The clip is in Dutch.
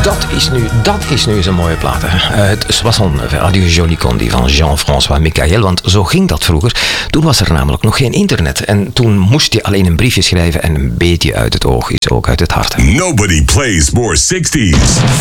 Dat is nu zo'n mooie plaat. Het Soissons, Adieu Jolie Condi van Jean-François Michael. Want zo ging dat vroeger. Toen was er namelijk nog geen internet. En toen moest je alleen een briefje schrijven en een beetje uit het oog is ook uit het hart. Nobody plays more 60s.